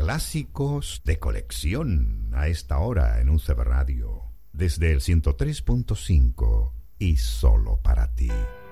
Clásicos de colección a esta hora en UCB Radio. Desde el 103.5 y solo para ti.